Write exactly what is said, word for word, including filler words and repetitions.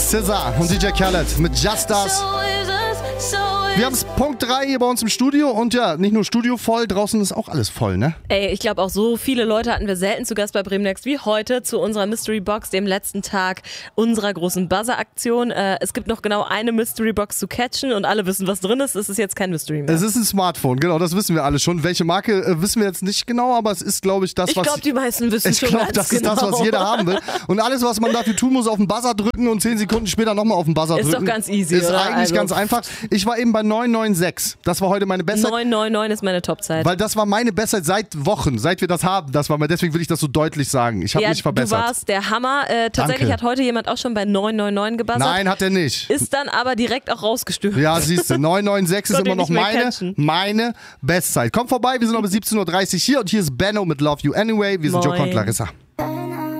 S Z A und D J Khaled mit Just Us. Wir haben es Punkt drei hier bei uns im Studio und ja, nicht nur Studio voll, draußen ist auch alles voll, ne? Ey, ich glaube auch so viele Leute hatten wir selten zu Gast bei Bremen Next wie heute zu unserer Mystery Box, dem letzten Tag unserer großen Buzzer-Aktion. Äh, es gibt noch genau eine Mystery Box zu catchen und alle wissen, was drin ist. Es ist jetzt kein Mystery mehr. Es ist ein Smartphone, genau, das wissen wir alle schon. Welche Marke äh, wissen wir jetzt nicht genau, aber es ist, glaube ich, das, ich was... Ich glaube, die meisten wissen ich schon glaub, ganz das genau. ist das, was jeder haben will. Und alles, was man dafür tun muss, auf den Buzzer drücken und zehn Sekunden später nochmal auf den Buzzer ist drücken. Ist doch ganz easy, Ist oder? eigentlich also ganz einfach. Ich war eben bei neun neun sechs. Das war heute meine Bestzeit. neun neun neun ist meine Topzeit. Weil das war meine Bestzeit seit Wochen, seit wir das haben. Das war mal, deswegen will ich das so deutlich sagen. Ich habe ja, mich verbessert. Du warst der Hammer. Äh, tatsächlich Danke. hat heute jemand auch schon bei neun neun neun gebuzzert. Nein, hat er nicht. Ist dann aber direkt auch rausgestürzt. Ja, siehst du, neun neun sechs ist immer noch meine, meine Bestzeit. Kommt vorbei, wir sind noch bis siebzehn Uhr dreißig hier und hier ist Benno mit Love You Anyway. Wir sind Moin. Joko und Larissa.